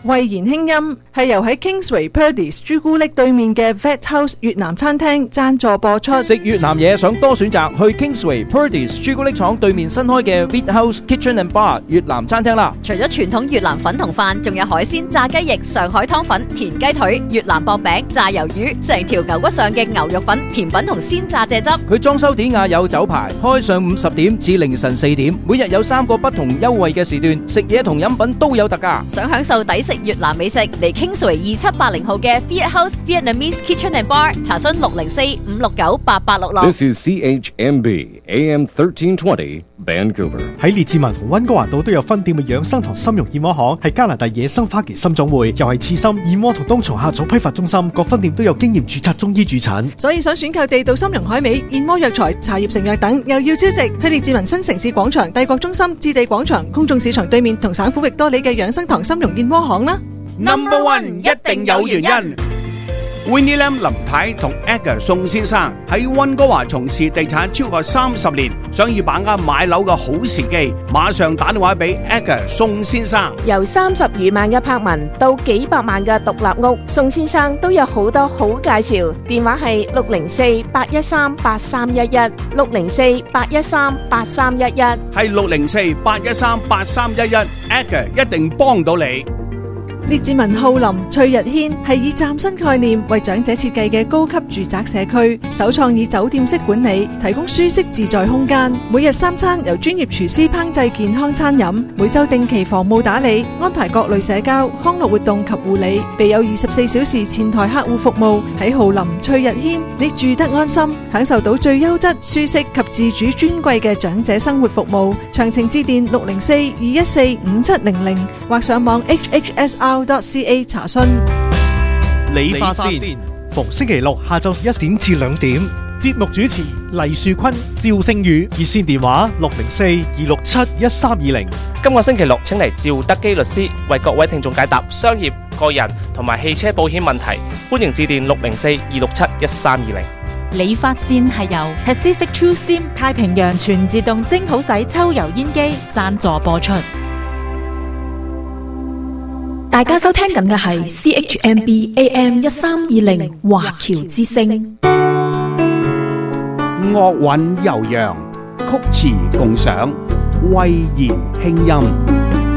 慧言輕音係由喺 Kingsway Purdy's 朱古力對面嘅 Vet House 越南餐廳贊助播出。 食越南嘢想多選擇，去 Kingsway Purdy's 朱古力廠對面新開嘅 Vet House Kitchen and Bar 越南餐廳啦。 除咗傳統越南粉同飯，仲有海鮮、炸雞翼、上海湯粉、田雞腿、越南薄餅、炸魷魚，成條牛骨上嘅牛肉粉、甜品同鮮榨蔗汁。 佢裝修典雅有酒牌，開上午10點至凌晨4點，每日有3個不同優惠嘅時段，食嘢同飲品都有特價。 想享受抵食越南美食，嚟 Kingsway 2780號嘅 Viet House Vietnamese Kitchen and Bar， 查詢604-569-8866。 This is CHMB AM 1320 Vancouver。 喺列治文同溫哥華島都有分店嘅養生堂參茸燕窩行，係加拿大野生花旗參總會，又係刺參、燕窩同冬蟲夏草批發中心，各分店都有經驗註冊中醫主診。 所以想選購地道參茸海味、燕窩藥材、茶葉成藥等，又要招值，去列治文新城市廣場、帝國中心、置地廣場、公眾市場對面同省府域多里嘅養生堂參茸燕窩行啦。 Number one 一定有原因。Winnie Lam 林太同 Edgar 宋先生喺溫哥華從事地產超過30年，想要把握買樓嘅好時機，馬上打電話俾 Edgar 宋先生。 由30餘萬嘅柏文到幾百萬嘅獨立屋，宋先生都有好多好介紹。電話係604-813-8311 604-813-8311， 係604-813-8311 Edgar 一定幫到你。 列治文浩林翠日軒係以嶄新概念為長者設計嘅高級住宅社區，首創以酒店式管理，提供舒適自在空間。每日3餐由專業廚師烹製健康餐飲，每週定期房務打理，安排各類社交、康樂活動及護理，備有24小時前台客戶服務。喺浩林翠日軒，你住得安心，享受到最優質、舒適及自主尊貴嘅長者生活服務。詳情致電604-214-5700或上網 hhsr.ca 查詢。 理髮線逢星期六下晝1點至2點，節目主持黎樹坤、趙星宇，熱線電話604-267-1320。 今個星期六請嚟趙德基律師為各位聽眾解答商業、個人同埋汽車保險問題，歡迎致電604-267-1320。 理髮線係由 Pacific True Steam 太平洋全自動蒸好洗抽油煙機贊助播出。 大家收聽緊嘅係 CHMB AM 1320華僑之聲。 樂韻悠揚，曲詞共賞，慧言輕音。